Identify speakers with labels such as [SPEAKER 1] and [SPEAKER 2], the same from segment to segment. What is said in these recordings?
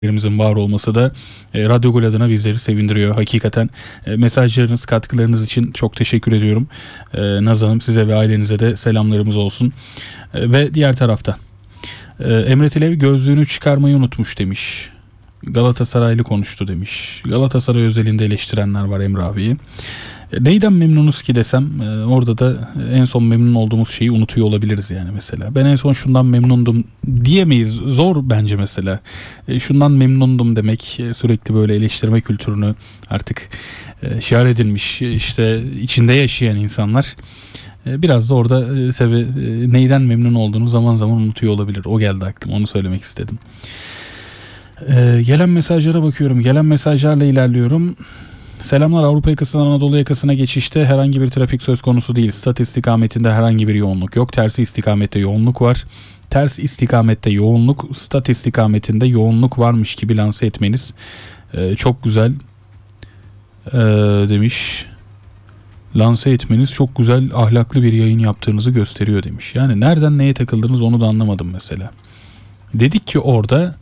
[SPEAKER 1] Lerimizin var olması da Radyo Gol adına bizleri sevindiriyor. Hakikaten mesajlarınız, katkılarınız için çok teşekkür ediyorum. Naz Hanım, size ve ailenize de selamlarımız olsun. Ve diğer tarafta Emre Tilev gözlüğünü çıkarmayı unutmuş demiş. Galatasaraylı konuştu demiş. Galatasaray özelinde eleştirenler var Emre abiyi. Neyden memnunuz ki desem, orada da en son memnun olduğumuz şeyi unutuyor olabiliriz yani mesela. Ben en son şundan memnundum diyemeyiz. Zor bence mesela. Şundan memnundum demek, sürekli böyle eleştirme kültürünü artık şiar edilmiş, işte içinde yaşayan insanlar biraz da orada tabii neyden memnun olduğunu zaman zaman unutuyor olabilir. O geldi aklıma, onu söylemek istedim. Gelen mesajlara bakıyorum. Gelen mesajlarla ilerliyorum. Selamlar, Avrupa yakasından Anadolu yakasına geçişte herhangi bir trafik söz konusu değil. Stat istikametinde herhangi bir yoğunluk yok. Tersi istikamette yoğunluk var. Ters istikamette yoğunluk, stat istikametinde yoğunluk varmış gibi lanse etmeniz çok güzel demiş. Lanse etmeniz çok güzel, ahlaklı bir yayın yaptığınızı gösteriyor demiş. Yani nereden neye takıldınız onu da anlamadım mesela. Dedik ki orada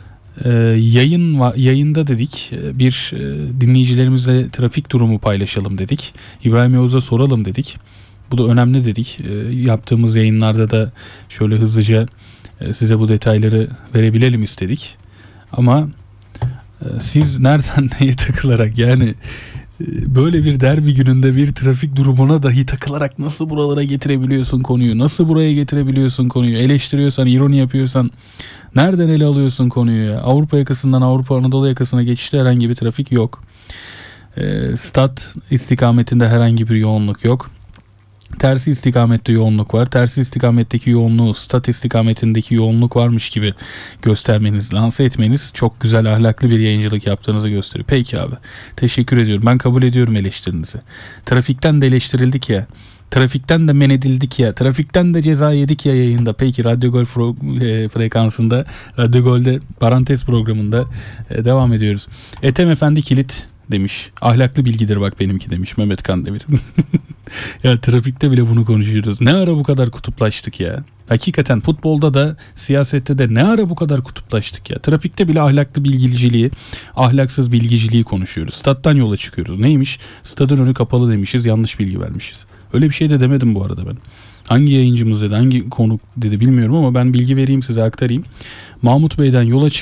[SPEAKER 1] yayında dedik bir dinleyicilerimizle trafik durumu paylaşalım dedik. İbrahim Yavuz'a soralım dedik. Bu da önemli dedik. Yaptığımız yayınlarda da şöyle hızlıca size bu detayları verebilelim istedik. Ama siz nereden neye takılarak, yani böyle bir derbi gününde bir trafik durumuna dahi takılarak nasıl buralara getirebiliyorsun konuyu? Nasıl buraya getirebiliyorsun konuyu? Eleştiriyorsan, ironi yapıyorsan nereden ele alıyorsun konuyu ya? Avrupa yakasından Avrupa Anadolu yakasına geçişte herhangi bir trafik yok. Stat istikametinde herhangi bir yoğunluk yok. Tersi istikamette yoğunluk var. Tersi istikametteki yoğunluğu stat istikametindeki yoğunluk varmış gibi göstermeniz, lanse etmeniz çok güzel, ahlaklı bir yayıncılık yaptığınızı gösteriyor. Peki abi, teşekkür ediyorum. Ben kabul ediyorum eleştirinizi. Trafikten de eleştirildik ya. Trafikten de men edildik ya. Trafikten de ceza yedik ya yayında. Peki Radyo Gol frekansında, Radyo Gol'de parantez programında devam ediyoruz. Ethem Efendi kilit demiş. Ahlaklı bilgidir bak benimki demiş Mehmet Kandemir. Ya trafikte bile bunu konuşuyoruz. Ne ara bu kadar kutuplaştık ya? Hakikaten futbolda da siyasette de ne ara bu kadar kutuplaştık ya? Trafikte bile ahlaklı bilgiciliği, ahlaksız bilgiciliği konuşuyoruz. Stat'tan yola çıkıyoruz. Neymiş? Stadın önü kapalı demişiz, yanlış bilgi vermişiz. Öyle bir şey de demedim bu arada ben. Hangi yayıncımız dedi, hangi konuk dedi bilmiyorum ama ben bilgi vereyim, size aktarayım. Mahmut Bey'den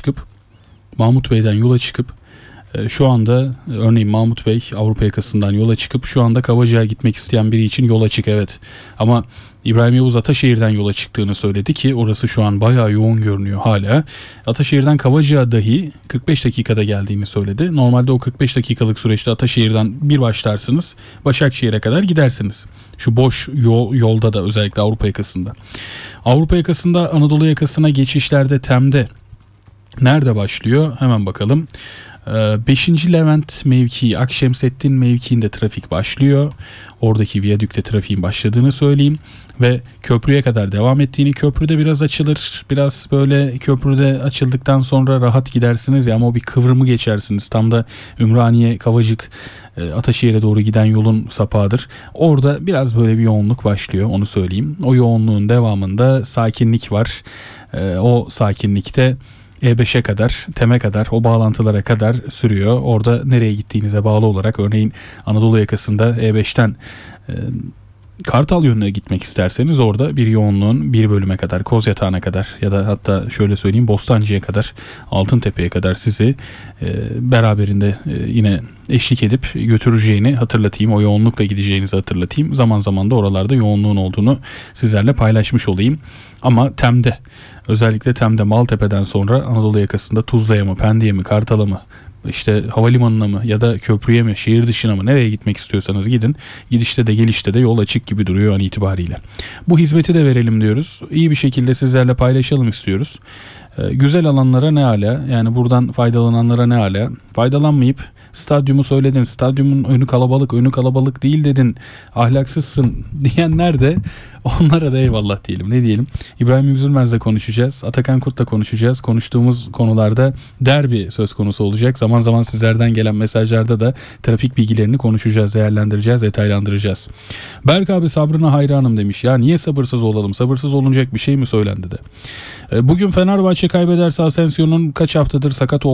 [SPEAKER 1] yola çıkıp şu anda örneğin Mahmut Bey Avrupa yakasından yola çıkıp şu anda Kavacık'a gitmek isteyen biri için yola çık, evet. Ama İbrahim Yavuz Ataşehir'den yola çıktığını söyledi ki orası şu an bayağı yoğun görünüyor hala. Ataşehir'den Kavacık'a dahi 45 dakikada geldiğini söyledi. Normalde o 45 dakikalık süreçte Ataşehir'den bir başlarsınız, Başakşehir'e kadar gidersiniz. Şu boş yolda da, özellikle Avrupa yakasında. Avrupa yakasında Anadolu yakasına geçişlerde TEM'de nerede başlıyor? Hemen bakalım. 5. Levent mevkii, Akşemseddin mevkiinde trafik başlıyor. Oradaki viyadükte trafiğin başladığını söyleyeyim. Ve köprüye kadar devam ettiğini, köprüde biraz açılır. Biraz böyle köprüde açıldıktan sonra rahat gidersiniz ya, ama o bir kıvrımı geçersiniz. Tam da Ümraniye, Kavacık, Ataşehir'e doğru giden yolun sapağıdır. Orada biraz böyle bir yoğunluk başlıyor, onu söyleyeyim. O yoğunluğun devamında sakinlik var. O sakinlikte E5'e kadar, TEM'e kadar, o bağlantılara kadar sürüyor. Orada nereye gittiğinize bağlı olarak, örneğin Anadolu yakasında E5'ten Kartal yönüne gitmek isterseniz orada bir yoğunluğun bir bölüme kadar, Kozyatağı'na kadar ya da hatta şöyle söyleyeyim Bostancı'ya kadar, Altıntepe'ye kadar sizi beraberinde yine eşlik edip götüreceğini hatırlatayım. O yoğunlukla gideceğinizi hatırlatayım. Zaman zaman da oralarda yoğunluğun olduğunu sizlerle paylaşmış olayım. Ama TEM'de, özellikle TEM'de Maltepe'den sonra Anadolu yakasında Tuzla'ya mı, Pendik'e mi, Kartal'a mı, işte havalimanına mı ya da köprüye mi, şehir dışına mı, nereye gitmek istiyorsanız gidin. Gidişte de gelişte de yol açık gibi duruyor an itibariyle. Bu hizmeti de verelim diyoruz. İyi bir şekilde sizlerle paylaşalım istiyoruz. Güzel alanlara ne ala, yani buradan faydalananlara ne ala, faydalanmayıp stadyumu söyledin. Stadyumun önü kalabalık değil dedin. Ahlaksızsın diyenler de onlara da eyvallah diyelim. Ne diyelim? İbrahim Üzülmez'le konuşacağız. Atakan Kurt'la konuşacağız. Konuştuğumuz konularda derbi söz konusu olacak. Zaman zaman sizlerden gelen mesajlarda da trafik bilgilerini konuşacağız, değerlendireceğiz, detaylandıracağız. Berk abi sabrına hayranım demiş. Ya niye sabırsız olalım? Sabırsız olunacak bir şey mi söylendi de? Bugün Fenerbahçe kaybederse Asensio'nun kaç haftadır sakat